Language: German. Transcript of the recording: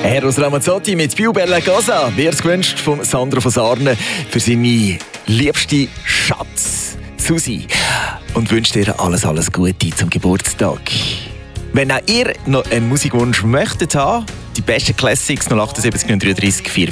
Eros Ramazzotti mit «Più bella cosa» wird gewünscht von Sandro von Sarne für seine liebste Schatz, Susi. Und wünscht ihr alles Gute zum Geburtstag. Wenn auch ihr noch einen Musikwunsch möchtet haben, die besten Classics 078 39 44